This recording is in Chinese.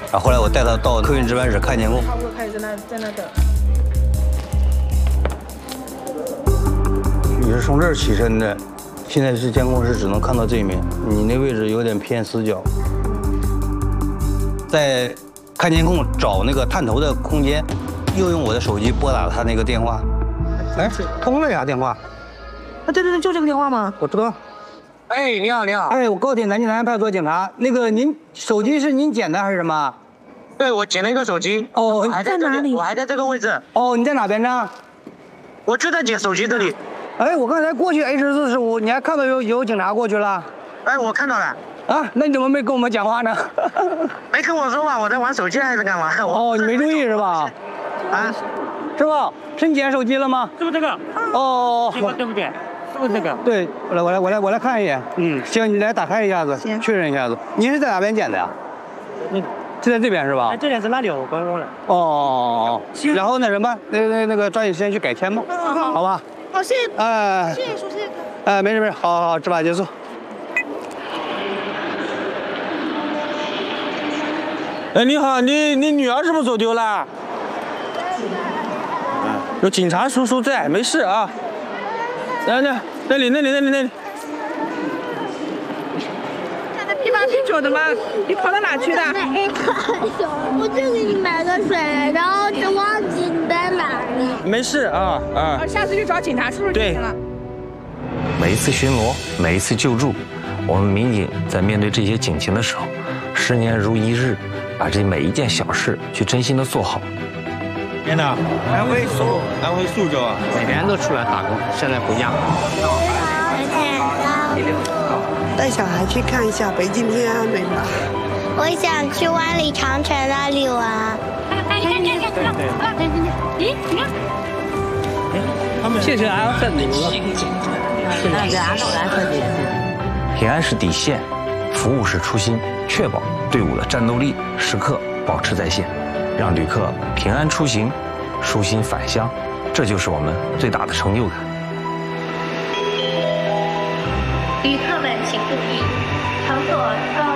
然后后来我带他到客运值班室看监控。 差不多开始在那等。 你是从这儿起身的，现在是监控室只能看到这一面，你那位置有点偏死角。在看监控找那个探头的空间，又用我的手机拨打他那个电话，哎，通了呀电话。 啊，对，就这个电话吗？ 我知道。 哎，你好，你好。 哎，我高铁南京南派出所警察，那个您手机是您捡的还是什么？ 对，我捡了一个手机。 哦， 在哪里？ 我还在这个位置。 哦，你在哪边呢？ 我就在捡手机这里。 哎，我刚才过去 H45，你还看到有警察过去了？ 哎，我看到了。 啊，那你怎么没跟我们讲话呢？ 没跟我说话，我在玩手机还是干嘛？ 哦，你没注意是吧？ 啊， 师傅，是你捡手机了吗？ 是不是这个？ 哦， 对不对？是不是这个？ 对，我来看一眼。嗯，行，你来打开一下子，确认一下子。您是在哪边捡的呀？就在这边是吧？ 哎，这边是那里，我刚刚了。 哦，行。然后那什么，那个抓紧时间去改签吧，好吧？ 好，谢谢。 哎， 谢谢叔，谢谢。 哎，没事，好，执法结束。 哎，你好，你女儿是不是走丢了？有警察叔叔在，没事啊。那里。 批发啤酒的吗？你跑到哪去的？ 我就给你买个水，然后就忘记你在哪了。 没事啊。 下次去找警察叔叔就行了。 每一次巡逻，每一次救助，我们民警在面对这些警情的时候，10年如一日，把这每一件小事去真心的做好。 天哪，安徽宿州啊， 每天都出来打工，现在回家。 带小孩去看一下北京天安门吧。 我想去万里长城那里玩。 谢谢安分的。 平安是底线，服务是初心，确保队伍的战斗力时刻保持在线，让旅客平安出行，舒心返乡，这就是我们最大的成就感。 旅客们请注意，乘坐